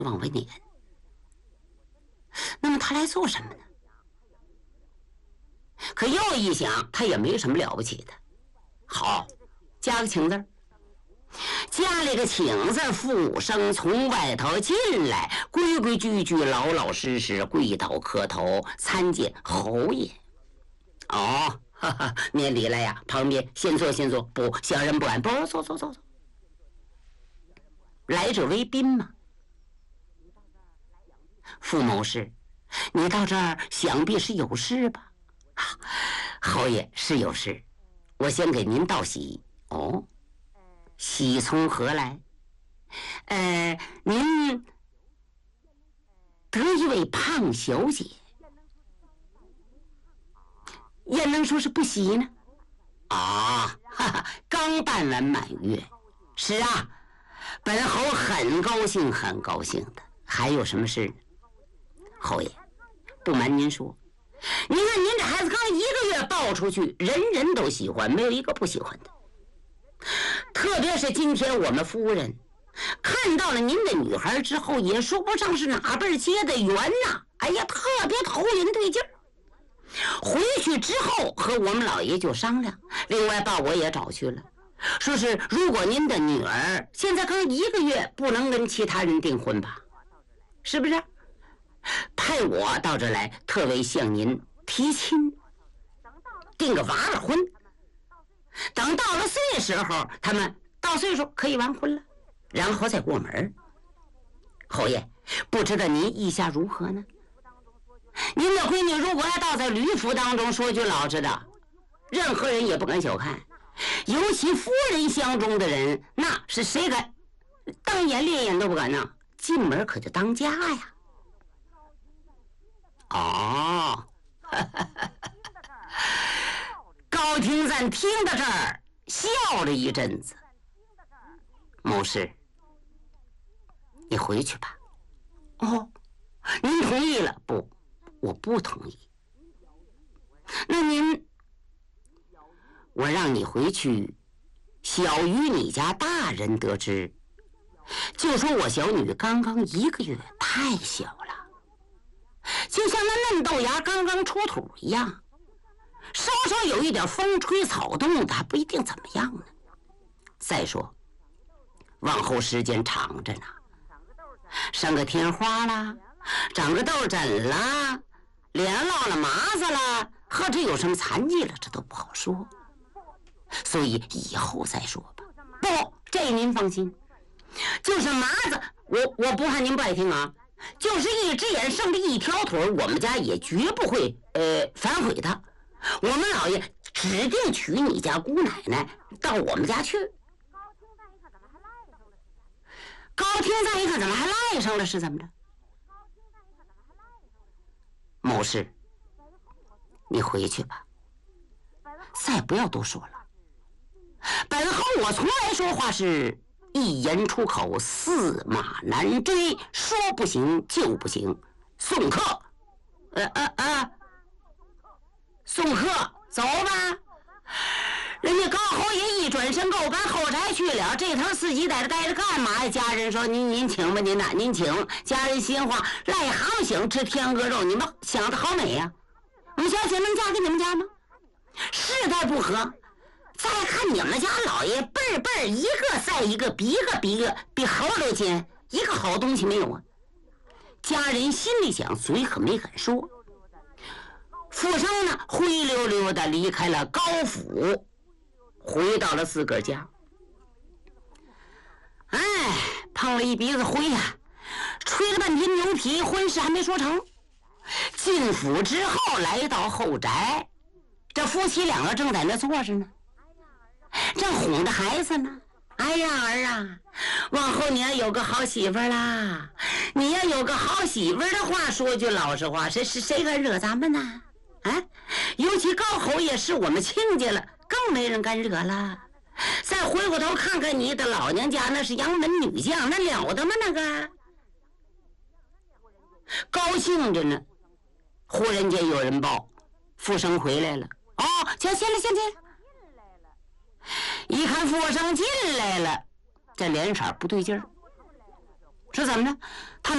往外撵。那么他来做什么呢？可又一想，他也没什么了不起的。好，加个请字，加了个请字，富生从外头进来，规规矩矩、老老实实跪倒磕头，参见侯爷。哦，哈哈，免礼了呀！旁边先坐，先坐。不，小人不敢。不，坐。来者为宾嘛。傅某事，你到这儿想必是有事吧？侯爷是有事，我先给您道喜。哦，喜从何来？您得一位胖小姐，焉能说是不喜呢？啊，哈哈，刚办完满月。是啊，本侯很高兴的。还有什么事呢？侯爷，不瞒您说，您看您这孩子刚1个月抱出去，人人都喜欢，没有一个不喜欢的。特别是今天我们夫人看到了您的女孩之后，也说不上是哪辈结的缘呐。哎呀，特别投人对劲儿。回去之后和我们老爷就商量，另外把我也找去了，说是如果您的女儿现在刚1个月，不能跟其他人订婚吧？是不是？派我到这来，特为向您提亲，订个娃娃婚。等到了岁时候，他们到岁数可以完婚了，然后再过门。侯爷，不知道您意下如何呢？您的闺女如果要倒在吕府当中，说句老实的，任何人也不敢小看，尤其夫人相中的人，那是谁敢瞪眼烈眼都不敢呐，进门可就当家呀。哦，高廷赞听到这儿笑了一阵子。某事，你回去吧。哦，您同意了？不，我不同意。那您，我让你回去，小于你家大人得知，就说我小女刚刚1个月，太小了，就像那嫩豆芽刚刚出土一样，稍稍有一点风吹草动的，还不一定怎么样呢。再说，往后时间长着呢，生个天花啦，长个痘疹啦，脸落了麻子了，或者有什么残疾了，这都不好说，所以以后再说吧。不，这您放心，就是麻子，我不怕您不爱听啊，就是一只眼剩着一条腿，我们家也绝不会反悔的。我们老爷指定娶你家姑奶奶到我们家去。高廷赞一看怎么还赖上了，是怎么着？某事，你回去吧，再不要多说了。本侯我从来说话是一言出口，驷马难追，说不行就不行。送客，送客，走吧。人家高侯爷一转身够赶后宅去了，这头自己在这待着干嘛呀？家人说您请吧，您呐，您请。家人心话，癞蛤蟆醒吃天鹅肉，你们想的好美呀。我们小姐能嫁给你们家吗？世代不合。再看你们家老爷辈儿一个赛一个，比一个比猴都尖，一个好东西没有啊。家人心里想，嘴可没敢说。富生呢，灰溜溜的离开了高府，回到了自个儿家。哎，碰了一鼻子灰呀，吹了半天牛皮，婚事还没说成。进府之后，来到后宅，这夫妻两个正在那坐着呢，正哄着孩子呢。哎呀儿啊，往后你要有个好媳妇啦！你要有个好媳妇的话，说句老实话，谁敢惹咱们呢？啊，尤其高侯爷是我们亲家了，更没人敢惹了。再回过头看看你的老娘家，那是杨门女将，那了得吗？那个高兴着呢，忽然间有人报，富生回来了。哦，先进来。一看富生进来了，这脸色不对劲儿，是怎么着？他